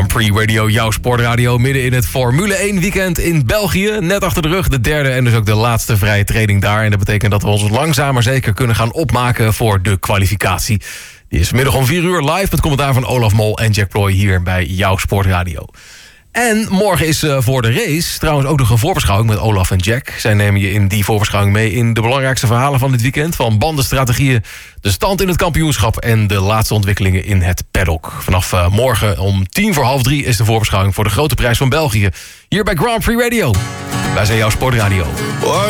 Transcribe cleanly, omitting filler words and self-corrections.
Grand Prix Radio, jouw sportradio, midden in het Formule 1 weekend in België. Net achter de rug, de derde en dus ook de laatste vrije training daar. En dat betekent dat we ons langzaam maar zeker kunnen gaan opmaken voor de kwalificatie. Die is vanmiddag om 4 uur live met commentaar van Olaf Mol en Jack Ploy hier bij jouw sportradio. En morgen is voor de race trouwens ook nog een voorbeschouwing met Olaf en Jack. Zij nemen je in die voorbeschouwing mee in de belangrijkste verhalen van dit weekend. Van bandenstrategieën, de stand in het kampioenschap en de laatste ontwikkelingen in het paddock. Vanaf morgen om 2:45 is de voorbeschouwing voor de grote prijs van België. Hier bij Grand Prix Radio. Wij zijn jouw sportradio.